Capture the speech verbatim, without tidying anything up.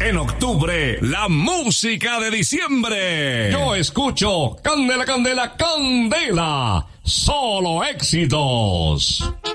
En octubre, la música de diciembre. Yo escucho Candela, Candela, Candela. Solo éxitos.